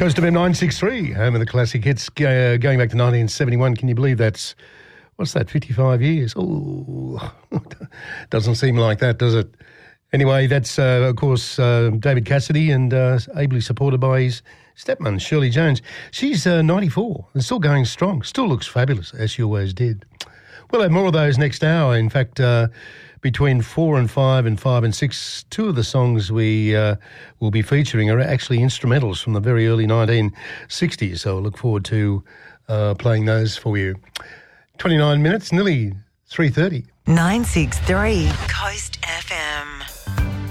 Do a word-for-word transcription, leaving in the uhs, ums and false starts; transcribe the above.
Coast F M nine sixty-three, home of the classic hits, uh, going back to nineteen seventy-one. Can you believe that's, what's that, fifty-five years? Oh, doesn't seem like that, does it? Anyway, that's, uh, of course, uh, David Cassidy and uh, ably supported by his stepmom, Shirley Jones. She's uh, ninety-four and still going strong, still looks fabulous, as she always did. We'll have more of those next hour. In fact, uh, between four and five and five and six, two of the songs we uh, will be featuring are actually instrumentals from the very early nineteen sixties. So I look forward to uh, playing those for you. twenty-nine minutes, nearly three thirty. nine six three Coast F M.